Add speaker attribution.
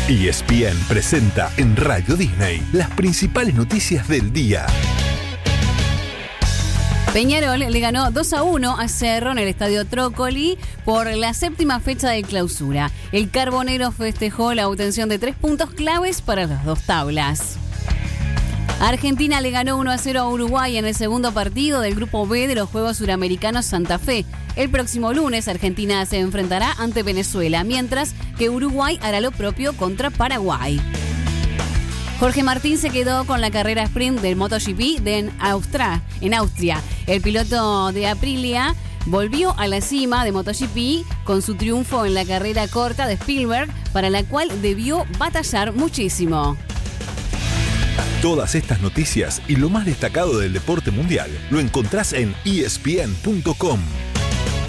Speaker 1: ESPN presenta en Radio Disney las principales noticias del día.
Speaker 2: Peñarol le ganó 2-1 a Cerro en el Estadio Trócoli por la séptima fecha de clausura. El Carbonero festejó la obtención de 3 puntos claves para las dos tablas. Argentina le ganó 1-0 a Uruguay en el segundo partido del Grupo B de los Juegos Suramericanos Santa Fe. El próximo lunes Argentina se enfrentará ante Venezuela, mientras que Uruguay hará lo propio contra Paraguay. Jorge Martín se quedó con la carrera sprint del MotoGP en Austria. El piloto de Aprilia volvió a la cima de MotoGP con su triunfo en la carrera corta de Spielberg, para la cual debió batallar muchísimo.
Speaker 1: Todas estas noticias y lo más destacado del deporte mundial lo encontrás en ESPN.com.